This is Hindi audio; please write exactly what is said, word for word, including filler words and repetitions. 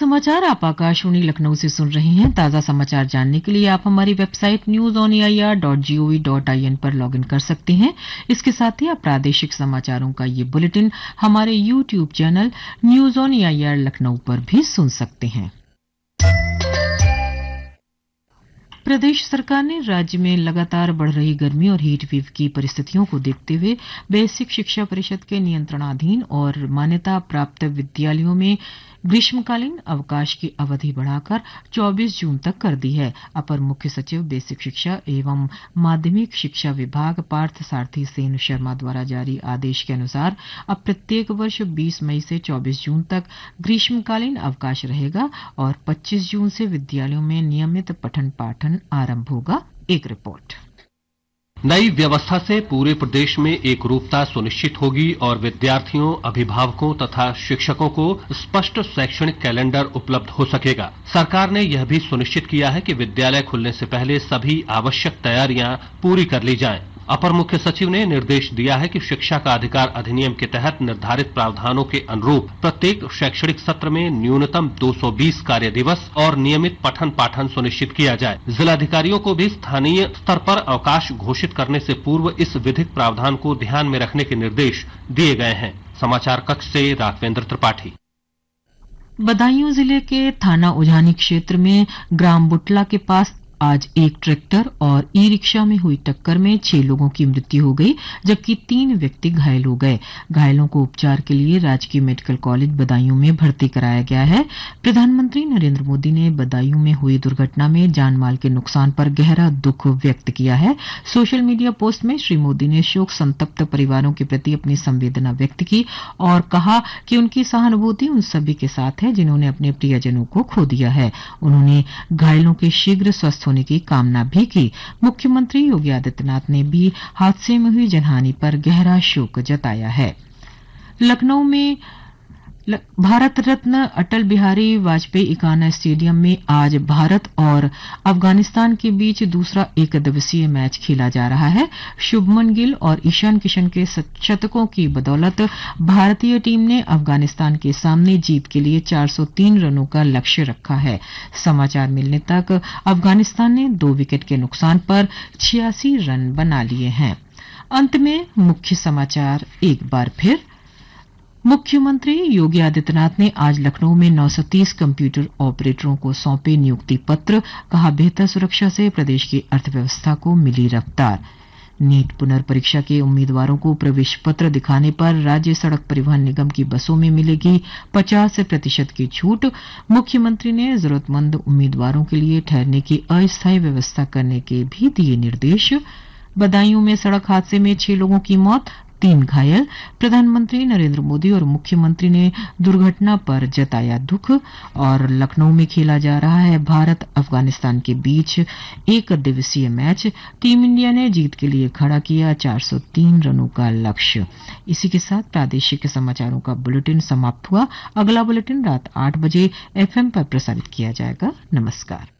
समाचार आप आकाशवाणी लखनऊ से सुन रहे हैं। ताज़ा समाचार जानने के लिए आप हमारी website news on A I R dot G O V dot I N पर लॉग इन कर सकते हैं। इसके साथ ही आप प्रादेशिक समाचारों का ये बुलेटिन हमारे YouTube channel news on A I R Lucknow पर भी सुन सकते हैं। प्रदेश सरकार ने राज्य में लगातार बढ़ रही गर्मी और हीट वेव की परिस्थितियों को देखते हुए बेसिक शिक्षा परिषद के नियंत्रणाधीन और मान्यता प्राप्त विद्यालयों में ग्रीष्मकालीन अवकाश की अवधि बढ़ाकर चौबीस जून तक कर दी है। अपर मुख्य सचिव बेसिक शिक्षा एवं माध्यमिक शिक्षा विभाग पार्थ सारथी सेन शर्मा द्वारा जारी आदेश के अनुसार अब प्रत्येक वर्ष बीस मई से चौबीस जून तक ग्रीष्मकालीन अवकाश रहेगा और पच्चीस जून से विद्यालयों में नियमित पठन पाठन आरंभ होगा। एक रिपोर्ट। नई व्यवस्था से पूरे प्रदेश में एक रूपता सुनिश्चित होगी और विद्यार्थियों, अभिभावकों तथा शिक्षकों को स्पष्ट शैक्षणिक कैलेंडर उपलब्ध हो सकेगा। सरकार ने यह भी सुनिश्चित किया है कि विद्यालय खुलने से पहले सभी आवश्यक तैयारियां पूरी कर ली जाएं। अपर मुख्य सचिव ने निर्देश दिया है कि शिक्षा का अधिकार अधिनियम के तहत निर्धारित प्रावधानों के अनुरूप प्रत्येक शैक्षणिक सत्र में न्यूनतम दो सौ बीस कार्य दिवस और नियमित पठन पाठन सुनिश्चित किया जाए। जिलाधिकारियों को भी स्थानीय स्तर पर अवकाश घोषित करने से पूर्व इस विधिक प्रावधान को ध्यान में रखने के निर्देश दिए गए हैं। समाचार कक्ष से राघवेंद्र त्रिपाठी। बदायूं जिले के थाना उजानी क्षेत्र में ग्राम बुटला के पास आज एक ट्रैक्टर और ई रिक्शा में हुई टक्कर में छह लोगों की मृत्यु हो गई, जबकि तीन व्यक्ति घायल हो गए। घायलों को उपचार के लिए राजकीय मेडिकल कॉलेज बदायूं में भर्ती कराया गया है। प्रधानमंत्री नरेंद्र मोदी ने बदायूं में हुई दुर्घटना में जान माल के नुकसान पर गहरा दुख व्यक्त किया है। सोशल मीडिया पोस्ट में श्री मोदी ने शोक संतप्त परिवारों के प्रति अपनी संवेदना व्यक्त की और कहा कि उनकी सहानुभूति उन सभी के साथ है जिन्होंने अपने प्रियजनों को खो दिया है। उन्होंने घायलों के शीघ्र स्वस्थ होने की कामना भी की। मुख्यमंत्री योगी आदित्यनाथ ने भी हादसे में हुई जनहानि पर गहरा शोक जताया है। लखनऊ में भारत रत्न अटल बिहारी वाजपेयी इकाना स्टेडियम में आज भारत और अफगानिस्तान के बीच दूसरा एक दिवसीय मैच खेला जा रहा है। शुभमन गिल और ईशान किशन के शतकों की बदौलत भारतीय टीम ने अफगानिस्तान के सामने जीत के लिए चार सौ तीन रनों का लक्ष्य रखा है। समाचार मिलने तक अफगानिस्तान ने दो विकेट के नुकसान पर छियासी रन बना लिए हैं। अंत में मुख्य समाचार एक बार फिर। मुख्यमंत्री योगी आदित्यनाथ ने आज लखनऊ में नौ सौ तीस कंप्यूटर ऑपरेटरों को सौंपे नियुक्ति पत्र। कहा, बेहतर सुरक्षा से प्रदेश की अर्थव्यवस्था को मिली रफ्तार। नीट पुनर्परीक्षा के उम्मीदवारों को प्रवेश पत्र दिखाने पर राज्य सड़क परिवहन निगम की बसों में मिलेगी पचास प्रतिशत की छूट। मुख्यमंत्री ने जरूरतमंद उम्मीदवारों के लिए ठहरने की अस्थायी व्यवस्था करने के भी दिए निर्देश। बदायूं में सड़क हादसे में छह लोगों की मौत, तीन घायल। प्रधानमंत्री नरेंद्र मोदी और मुख्यमंत्री ने दुर्घटना पर जताया दुख। और लखनऊ में खेला जा रहा है भारत अफगानिस्तान के बीच एक दिवसीय मैच। टीम इंडिया ने जीत के लिए खड़ा किया चार सौ तीन रनों का लक्ष्य। इसी के साथ प्रादेशिक समाचारों का बुलेटिन समाप्त हुआ। अगला बुलेटिन रात आठ बजे एफ एम पर प्रसारित किया जाएगा। नमस्कार।